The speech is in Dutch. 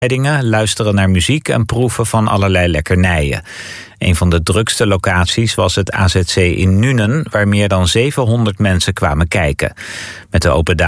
luisteren naar muziek en proeven van allerlei lekkernijen. Een van de drukste locaties was het AZC in Nuenen, waar meer dan 700 mensen kwamen kijken. Met de open dagen